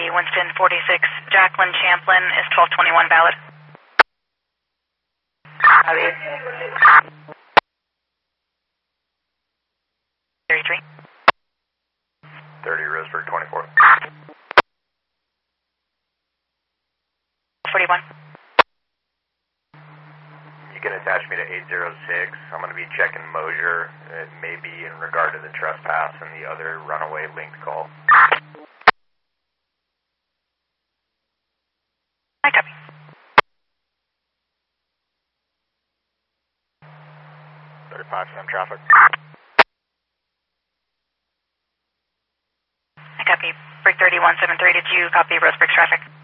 Winston 46, Jacqueline Champlin is 1221 valid. Copy. 33. 30 Roseburg 24. 41. You can attach me to 806. I'm going to be checking Mosier. It may be in regard to the trespass and the other runaway linked call. I copy. 35 some traffic. I copy. Break 31, 730, did you copy Roseburg traffic?